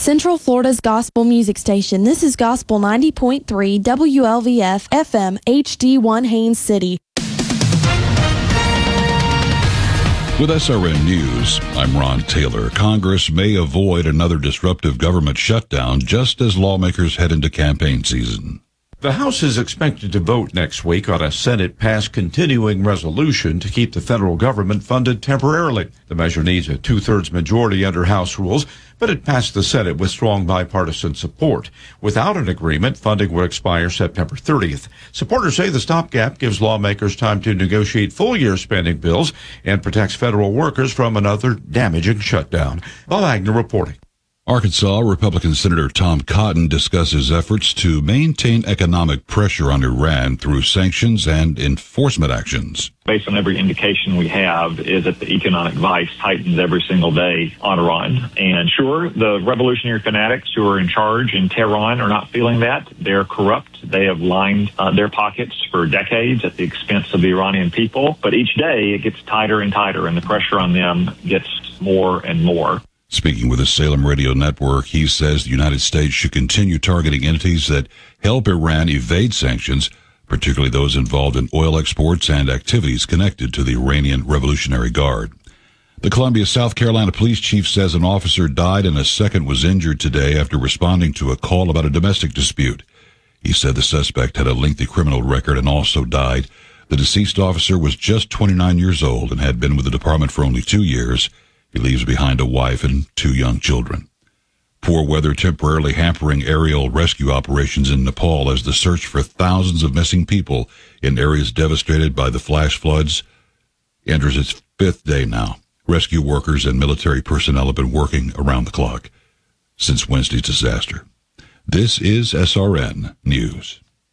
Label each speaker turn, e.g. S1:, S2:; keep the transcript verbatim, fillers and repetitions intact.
S1: Central Florida's gospel music station. This is Gospel ninety point three W L V F F M H D one Haines City.
S2: With S R N News, I'm Ron Taylor. Congress may avoid another disruptive government shutdown just as lawmakers head into campaign season.
S3: The House is expected to vote next week on a Senate-passed continuing resolution to keep the federal government funded temporarily. The measure needs a two-thirds majority under House rules, but it passed the Senate with strong bipartisan support. Without an agreement, funding would expire September thirtieth. Supporters say the stopgap gives lawmakers time to negotiate full-year spending bills and protects federal workers from another damaging shutdown. Bob Agnew reporting.
S2: Arkansas Republican Senator Tom Cotton discusses efforts to maintain economic pressure on Iran through sanctions and enforcement actions.
S4: Based on every indication we have is that the economic vice tightens every single day on Iran. And sure, the revolutionary fanatics who are in charge in Tehran are not feeling that. They're corrupt. They have lined uh, their pockets for decades at the expense of the Iranian people. But each day it gets tighter and tighter, and the pressure on them gets more and more.
S2: Speaking with the Salem Radio Network, he says the United States should continue targeting entities that help Iran evade sanctions, particularly those involved in oil exports and activities connected to the Iranian Revolutionary Guard. The Columbia, South Carolina police chief says an officer died and a second was injured today after responding to a call about a domestic dispute. He said the suspect had a lengthy criminal record and also died. The deceased officer was just twenty-nine years old and had been with the department for only two years. He leaves behind a wife and two young children. Poor weather temporarily hampering aerial rescue operations in Nepal as the search for thousands of missing people in areas devastated by the flash floods enters its fifth day now. Rescue workers and military personnel have been working around the clock since Wednesday's disaster. This is S R N News.